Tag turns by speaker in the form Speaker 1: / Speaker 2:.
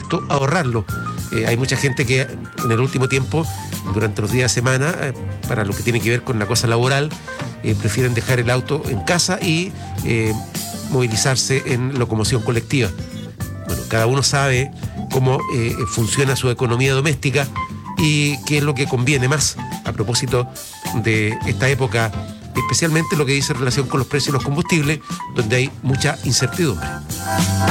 Speaker 1: supuesto, ahorrarlo. Hay mucha gente que en el último tiempo, durante los días de semana, para lo que tiene que ver con la cosa laboral, prefieren dejar el auto en casa y movilizarse en locomoción colectiva. Bueno, cada uno sabe cómo funciona su economía doméstica y qué es lo que conviene más a propósito de esta época, especialmente lo que dice en relación con los precios de los combustibles, donde hay mucha incertidumbre.